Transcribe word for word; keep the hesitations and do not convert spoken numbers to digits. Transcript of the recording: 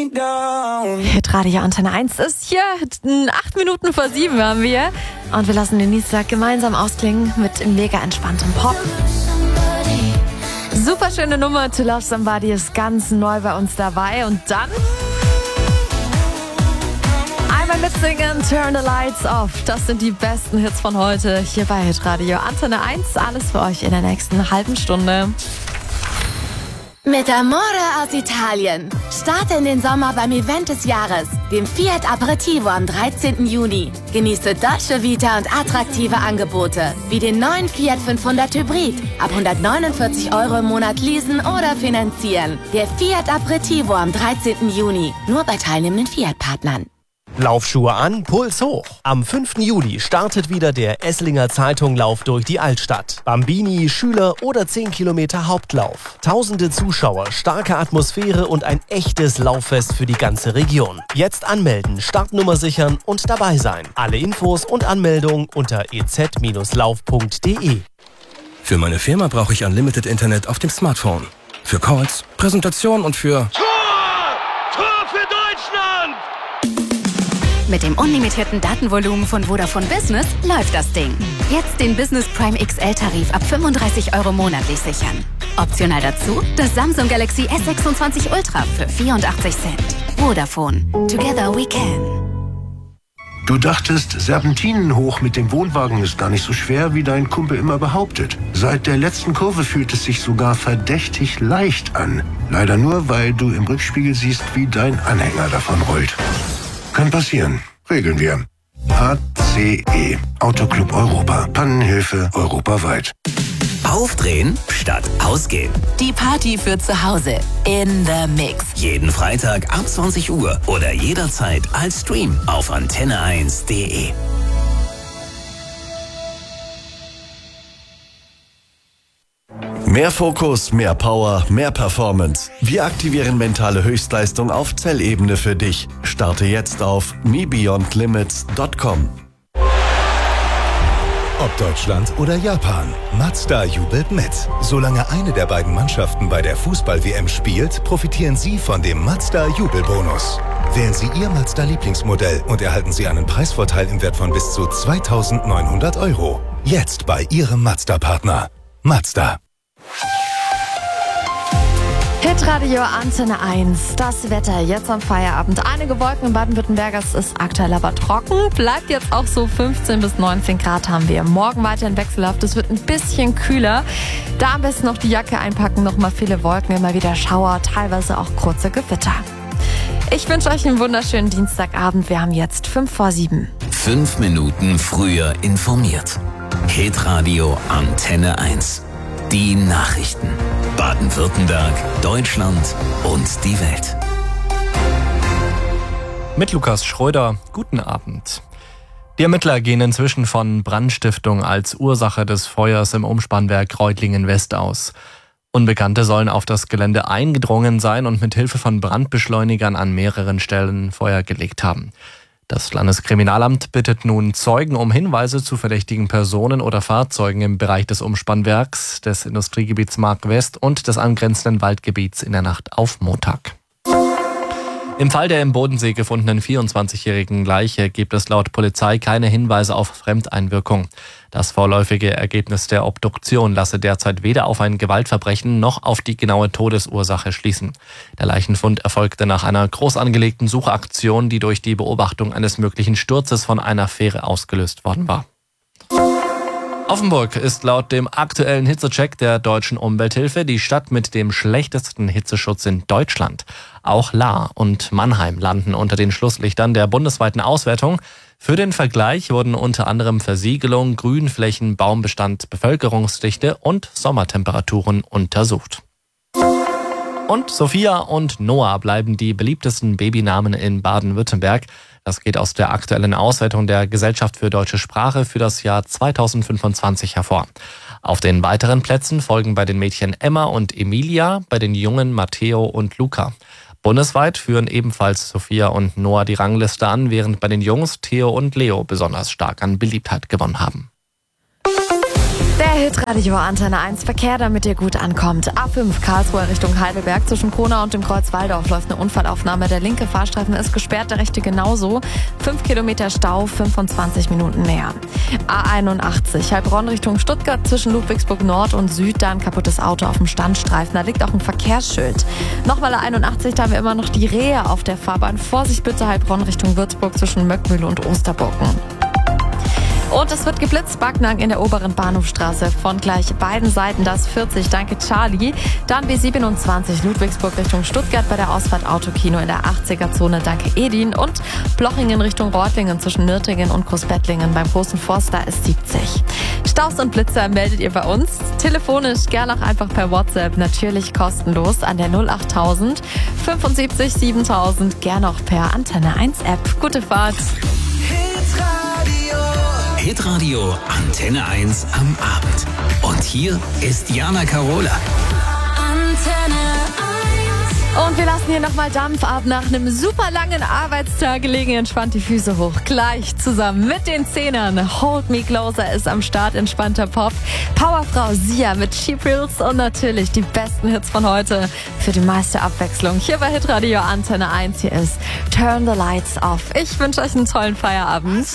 Hitradio Antenne eins ist hier. Acht Minuten vor sieben haben wir. Und wir lassen den Dienstag gemeinsam ausklingen mit mega entspanntem Pop. Super schöne Nummer. To Love Somebody ist ganz neu bei uns dabei. Und dann einmal mitsingen. Turn the Lights Off. Das sind die besten Hits von heute hier bei Hitradio Antenne eins. Alles für euch in der nächsten halben Stunde. Mit Amore aus Italien. Starte in den Sommer beim Event des Jahres, dem Fiat Aperitivo am dreizehnten Juni. Genieße Dolce Vita und attraktive Angebote, wie den neuen Fiat fünfhundert Hybrid. Ab hundertneunundvierzig Euro im Monat leasen oder finanzieren. Der Fiat Aperitivo am dreizehnten Juni. Nur bei teilnehmenden Fiat-Partnern. Laufschuhe an, Puls hoch. Am fünften Juli startet wieder der Esslinger Zeitung-Lauf durch die Altstadt. Bambini, Schüler oder zehn Kilometer Hauptlauf. Tausende Zuschauer, starke Atmosphäre und ein echtes Lauffest für die ganze Region. Jetzt anmelden, Startnummer sichern und dabei sein. Alle Infos und Anmeldung unter e z Lauf punkt d e. Für meine Firma brauche ich Unlimited Internet auf dem Smartphone. Für Calls, Präsentation und für... Mit dem unlimitierten Datenvolumen von Vodafone Business läuft das Ding. Jetzt den Business Prime X L-Tarif ab fünfunddreißig Euro monatlich sichern. Optional dazu das Samsung Galaxy S sechsundzwanzig Ultra für vierundachtzig Cent. Vodafone. Together we can. Du dachtest, Serpentinen hoch mit dem Wohnwagen ist gar nicht so schwer, wie dein Kumpel immer behauptet. Seit der letzten Kurve fühlt es sich sogar verdächtig leicht an. Leider nur, weil du im Rückspiegel siehst, wie dein Anhänger davon rollt. Kann passieren. Regeln wir. A C E. Autoclub Europa. Pannenhilfe europaweit. Aufdrehen statt ausgehen. Die Party für zu Hause. In the Mix. Jeden Freitag ab zwanzig Uhr oder jederzeit als Stream auf antenne eins punkt d e. Mehr Fokus, mehr Power, mehr Performance. Wir aktivieren mentale Höchstleistung auf Zellebene für dich. Starte jetzt auf me beyond limits punkt com. Ob Deutschland oder Japan, Mazda jubelt mit. Solange eine der beiden Mannschaften bei der Fußball-W M spielt, profitieren Sie von dem Mazda-Jubelbonus. Wählen Sie Ihr Mazda-Lieblingsmodell und erhalten Sie einen Preisvorteil im Wert von bis zu zweitausendneunhundert Euro. Jetzt bei Ihrem Mazda-Partner. Mazda. Hitradio Antenne eins. Das Wetter jetzt am Feierabend. Einige Wolken in Baden-Württemberg. Es ist aktuell aber trocken. Bleibt jetzt auch so fünfzehn bis neunzehn Grad haben wir. Morgen weiterhin wechselhaft. Es wird ein bisschen kühler. Da am besten noch die Jacke einpacken. Nochmal viele Wolken, immer wieder Schauer, teilweise auch kurze Gewitter. Ich wünsche euch einen wunderschönen Dienstagabend. Wir haben jetzt fünf vor sieben. Fünf Minuten früher informiert. Hitradio Antenne eins. Die Nachrichten. Baden-Württemberg, Deutschland und die Welt. Mit Lukas Schröder, guten Abend. Die Ermittler gehen inzwischen von Brandstiftung als Ursache des Feuers im Umspannwerk Reutlingen West aus. Unbekannte sollen auf das Gelände eingedrungen sein und mit Hilfe von Brandbeschleunigern an mehreren Stellen Feuer gelegt haben. Das Landeskriminalamt bittet nun Zeugen um Hinweise zu verdächtigen Personen oder Fahrzeugen im Bereich des Umspannwerks, des Industriegebiets Mark West und des angrenzenden Waldgebiets in der Nacht auf Montag. Im Fall der im Bodensee gefundenen vierundzwanzigjährigen Leiche gibt es laut Polizei keine Hinweise auf Fremdeinwirkung. Das vorläufige Ergebnis der Obduktion lasse derzeit weder auf ein Gewaltverbrechen noch auf die genaue Todesursache schließen. Der Leichenfund erfolgte nach einer groß angelegten Suchaktion, die durch die Beobachtung eines möglichen Sturzes von einer Fähre ausgelöst worden war. Offenburg ist laut dem aktuellen Hitzecheck der Deutschen Umwelthilfe die Stadt mit dem schlechtesten Hitzeschutz in Deutschland. Auch Lahr und Mannheim landen unter den Schlusslichtern der bundesweiten Auswertung. Für den Vergleich wurden unter anderem Versiegelung, Grünflächen, Baumbestand, Bevölkerungsdichte und Sommertemperaturen untersucht. Und Sophia und Noah bleiben die beliebtesten Babynamen in Baden-Württemberg. Das geht aus der aktuellen Auswertung der Gesellschaft für deutsche Sprache für das Jahr zweitausendfünfundzwanzig hervor. Auf den weiteren Plätzen folgen bei den Mädchen Emma und Emilia, bei den Jungen Matteo und Luca. Bundesweit führen ebenfalls Sophia und Noah die Rangliste an, während bei den Jungs Theo und Leo besonders stark an Beliebtheit gewonnen haben. Der Hitradio Antenne eins Verkehr, damit ihr gut ankommt. A fünf Karlsruhe Richtung Heidelberg. Zwischen Kronau und dem Kreuz Walldorf läuft eine Unfallaufnahme. Der linke Fahrstreifen ist gesperrt, der rechte genauso. Fünf Kilometer Stau, fünfundzwanzig Minuten mehr. A einundachtzig Heilbronn Richtung Stuttgart. Zwischen Ludwigsburg Nord und Süd. Da ein kaputtes Auto auf dem Standstreifen. Da liegt auch ein Verkehrsschild. Nochmal A einundachtzig, da haben wir immer noch die Rehe auf der Fahrbahn. Vorsicht bitte, Heilbronn Richtung Würzburg zwischen Möckmühle und Osterburken. Und es wird geblitzt, Backnang in der oberen Bahnhofstraße. Von gleich beiden Seiten das vierzig, danke Charlie. Dann B siebenundzwanzig, Ludwigsburg Richtung Stuttgart bei der Ausfahrt Autokino in der achtziger-Zone, danke Edin. Und Plochingen Richtung Reutlingen zwischen Nürtingen und Großbettlingen beim Großen Forst, da ist siebzig. Staus und Blitzer meldet ihr bei uns. Telefonisch gern auch einfach per WhatsApp, natürlich kostenlos an der null achttausend fünfundsiebzig siebentausend, gern auch per Antenne eins App. Gute Fahrt. Hitradio Antenne eins am Abend. Und hier ist Jana Karola. Antenne eins. Und wir lassen hier nochmal Dampf ab. Nach einem super langen Arbeitstag legen entspannt die Füße hoch. Gleich zusammen mit den Zehnern. Hold Me Closer ist am Start, entspannter Pop. Powerfrau Sia mit She Pills und natürlich die besten Hits von heute für die meiste Abwechslung. Hier bei Hitradio Antenne eins. Hier ist Turn the Lights Off. Ich wünsche euch einen tollen Feierabend.